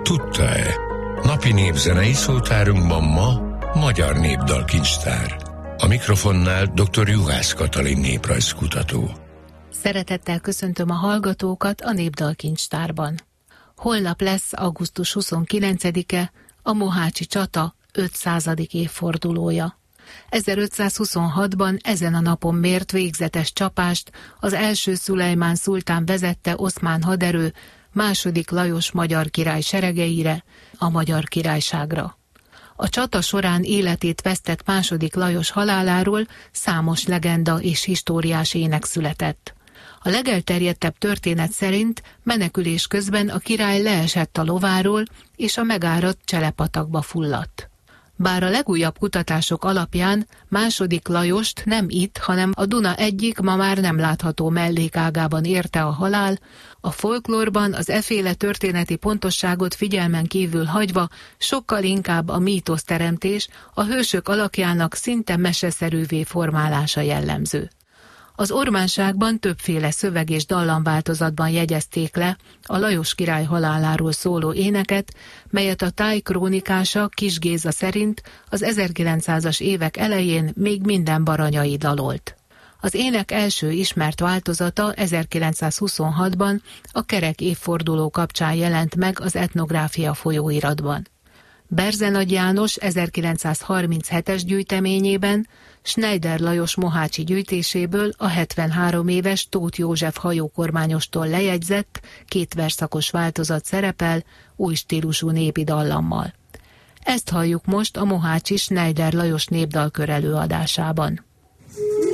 Tudta-e? Napi népzenei szótárunkban ma Magyar Népdalkincstár. A mikrofonnál dr. Juhász Katalin néprajzkutató. Szeretettel köszöntöm a hallgatókat a Népdalkincstárban. Holnap lesz augusztus 29-e, a Mohácsi csata 500. évfordulója. 1526-ban ezen a napon mért végzetes csapást az első Szulejmán szultán vezette oszmán haderő II. Lajos magyar király seregeire, a Magyar Királyságra. A csata során életét vesztett II. Lajos haláláról számos legenda és históriás ének született. A legelterjedtebb történet szerint menekülés közben a király leesett a lováról, és a megáradt Cselepatakba fulladt. Bár a legújabb kutatások alapján II. Lajost nem itt, hanem a Duna egyik ma már nem látható mellékágában érte a halál, a folklórban az efféle történeti pontosságot figyelmen kívül hagyva sokkal inkább a mítoszteremtés, a hősök alakjának szinte meseszerűvé formálása jellemző. Az ormánságban többféle szöveg és dallamváltozatban jegyezték le a Lajos király haláláról szóló éneket, melyet a Táj krónikása Kiss Géza szerint az 1900-as évek elején még minden baranyai dalolt. Az ének első ismert változata 1926-ban a kerek évforduló kapcsán jelent meg az Etnográfia folyóiratban. Berzenagy János 1937-es gyűjteményében Schneider Lajos mohácsi gyűjtéséből a 73 éves Tóth József hajókormányostól lejegyzett 2 versszakos változat szerepel új stílusú népi dallammal. Ezt halljuk most a mohácsi Schneider Lajos népdalkör előadásában.